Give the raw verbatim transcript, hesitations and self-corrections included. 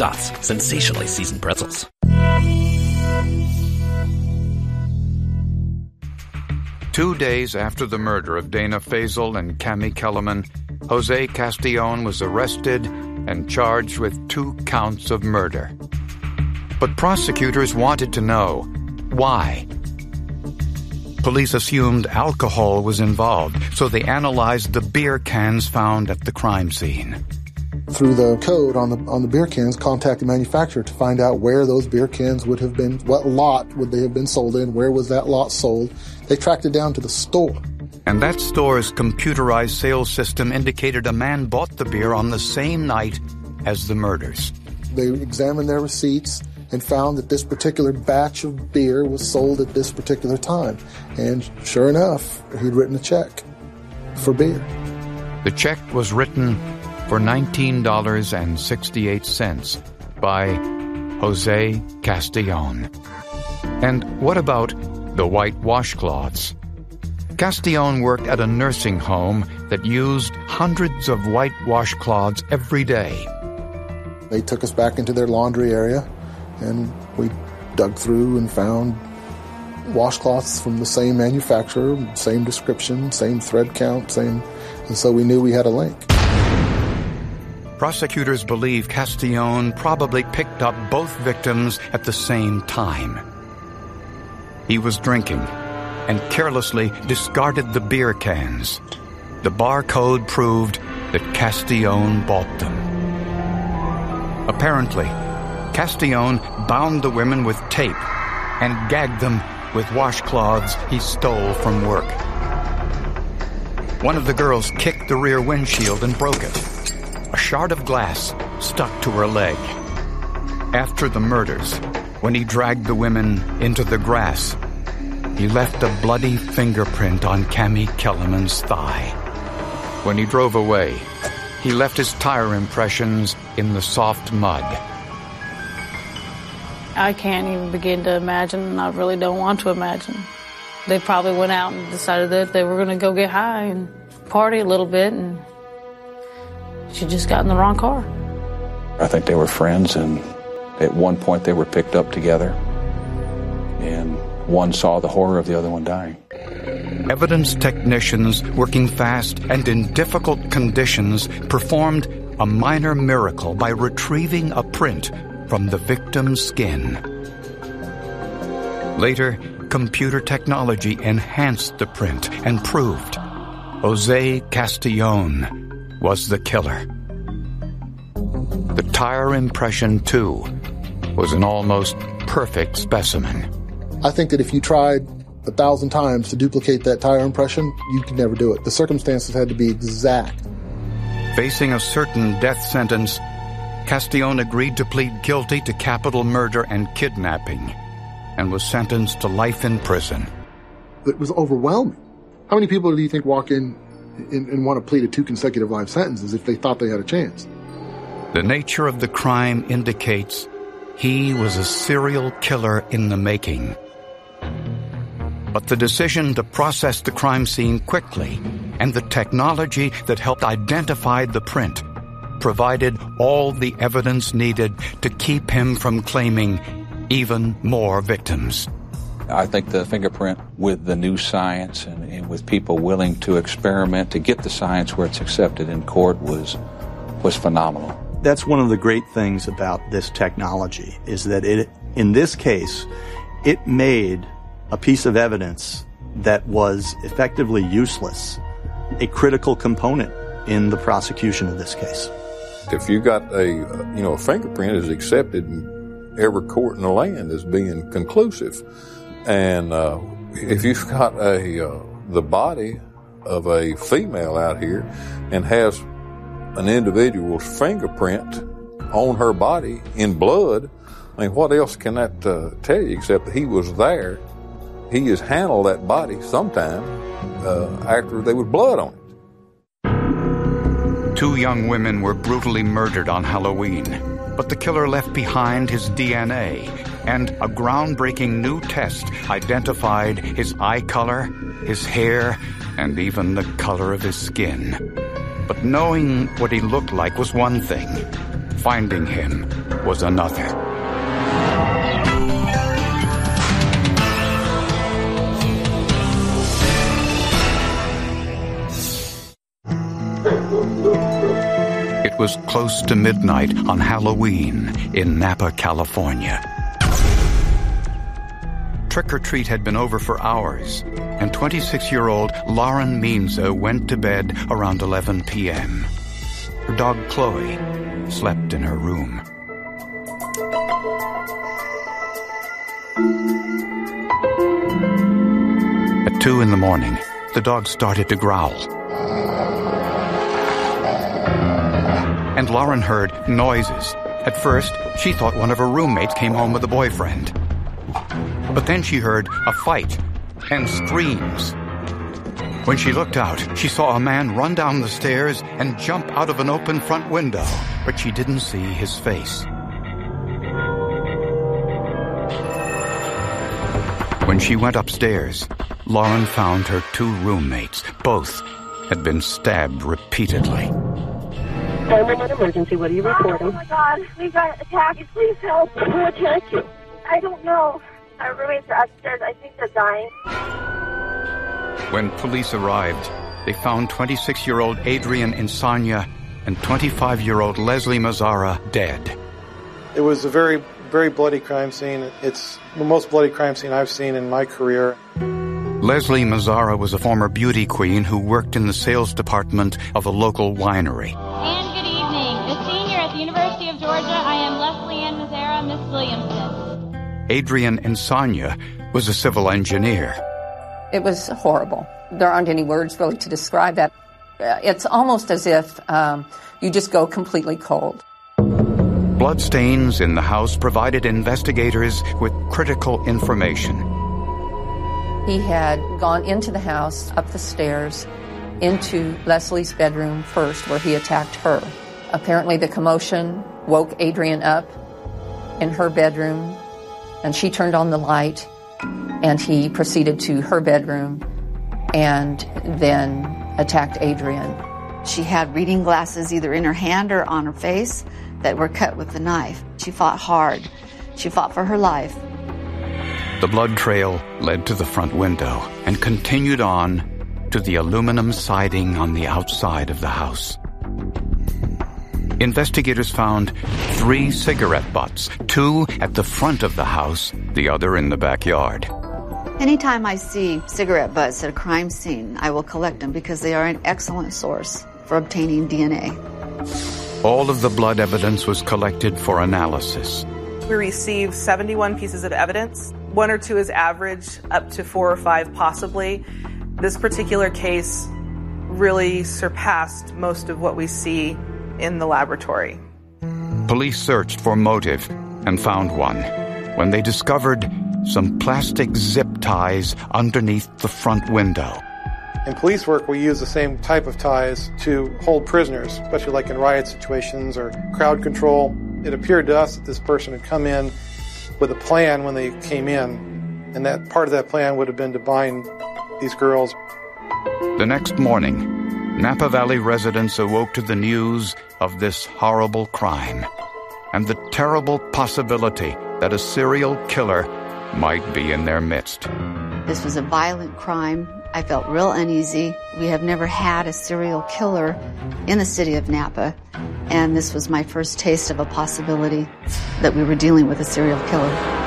Dots, sensationally seasoned pretzels. Two days after the murder of Dana Faisal and Cami Kellerman, Jose Castillon was arrested and charged with two counts of murder. But prosecutors wanted to know why. Police assumed alcohol was involved, so they analyzed the beer cans found at the crime scene. Through the code on the on the beer cans, contact the manufacturer to find out where those beer cans would have been, what lot would they have been sold in, where was that lot sold. They tracked it down to the store. And that store's computerized sales system indicated a man bought the beer on the same night as the murders. They examined their receipts and found that this particular batch of beer was sold at this particular time. And sure enough, he'd written a check for beer. The check was written for nineteen dollars and sixty-eight cents by Jose Castillon. And what about the white washcloths? Castillon worked at a nursing home that used hundreds of white washcloths every day. They took us back into their laundry area, and we dug through and found washcloths from the same manufacturer, same description, same thread count, same, and so we knew we had a link. Prosecutors believe Castillon probably picked up both victims at the same time. He was drinking and carelessly discarded the beer cans. The barcode proved that Castillon bought them. Apparently, Castillon bound the women with tape and gagged them with washcloths he stole from work. One of the girls kicked the rear windshield and broke it. A shard of glass stuck to her leg. After the murders, when he dragged the women into the grass, he left a bloody fingerprint on Cami Kellerman's thigh. When he drove away, he left his tire impressions in the soft mud. I can't even begin to imagine, and I really don't want to imagine. They probably went out and decided that they were going to go get high and party a little bit, and she just got in the wrong car. I think they were friends, and at one point they were picked up together, and one saw the horror of the other one dying. Evidence technicians working fast and in difficult conditions performed a minor miracle by retrieving a print from the victim's skin. Later, computer technology enhanced the print and proved Jose Castillon was the killer. The tire impression, too, was an almost perfect specimen. I think that if you tried a thousand times to duplicate that tire impression, you could never do it. The circumstances had to be exact. Facing a certain death sentence, Castillon agreed to plead guilty to capital murder and kidnapping and was sentenced to life in prison. It was overwhelming. How many people do you think walk in and, and want to plead to two consecutive life sentences if they thought they had a chance? The nature of the crime indicates he was a serial killer in the making. But the decision to process the crime scene quickly and the technology that helped identify the print provided all the evidence needed to keep him from claiming even more victims. I think the fingerprint, with the new science and, and with people willing to experiment to get the science where it's accepted in court, was was phenomenal. That's one of the great things about this technology, is that it, in this case, it made a piece of evidence that was effectively useless a critical component in the prosecution of this case. If you got a, you know, a fingerprint is accepted in every court in the land as being conclusive. And uh, if you've got a uh, the body of a female out here and has an individual's fingerprint on her body in blood, I mean, what else can that uh, tell you except that he was there? He has handled that body sometime uh, after there was blood on it. Two young women were brutally murdered on Halloween, but the killer left behind his D N A, and a groundbreaking new test identified his eye color, his hair, and even the color of his skin. But knowing what he looked like was one thing. finding him was another. It was close to midnight on Halloween in Napa, California. Trick-or-treat had been over for hours, and twenty-six-year-old Lauren Meanza went to bed around eleven p.m. Her dog Chloe slept in her room. At two in the morning, the dog started to growl. And Lauren heard noises. At first, she thought one of her roommates came home with a boyfriend. But then she heard a fight and screams. When she looked out, she saw a man run down the stairs and jump out of an open front window, but she didn't see his face. When she went upstairs, Lauren found her two roommates. Both had been stabbed repeatedly. nine one one emergency, what are you reporting? Oh my God, we got attacked. Please help. Who attacked you? I don't know. Our roommates are upstairs. I think they're dying. When police arrived, they found twenty-six-year-old Adrian Insania and twenty-five-year-old Leslie Mazzara dead. It was a very, very bloody crime scene. It's the most bloody crime scene I've seen in my career. Leslie Mazzara was a former beauty queen who worked in the sales department of a local winery. And good evening. A senior at the University of Georgia, I am Leslie Ann Mazzara, Miss Williamson. Adrian Insania was a civil engineer. It was horrible. There aren't any words really to describe that. It's almost as if um, you just go completely cold. Bloodstains in the house provided investigators with critical information. He had gone into the house, up the stairs, into Leslie's bedroom first, where he attacked her. Apparently the commotion woke Adrian up in her bedroom, and she turned on the light, and he proceeded to her bedroom and then attacked Adrian. She had reading glasses either in her hand or on her face that were cut with the knife. She fought hard. She fought for her life. The blood trail led to the front window and continued on to the aluminum siding on the outside of the house. Investigators found three cigarette butts, two at the front of the house, the other in the backyard. Anytime I see cigarette butts at a crime scene, I will collect them because they are an excellent source for obtaining D N A. All of the blood evidence was collected for analysis. We received seventy-one pieces of evidence. One or two is average, up to four or five possibly. This particular case really surpassed most of what we see in the laboratory. Police searched for motive and found one when they discovered some plastic zip ties underneath the front window. In police work, we use the same type of ties to hold prisoners, especially like in riot situations or crowd control. It appeared to us that this person had come in with a plan when they came in, and that part of that plan would have been to bind these girls. The next morning, Napa Valley residents awoke to the news of this horrible crime and the terrible possibility that a serial killer might be in their midst. This was a violent crime. I felt real uneasy. We have never had a serial killer in the city of Napa, and this was my first taste of a possibility that we were dealing with a serial killer.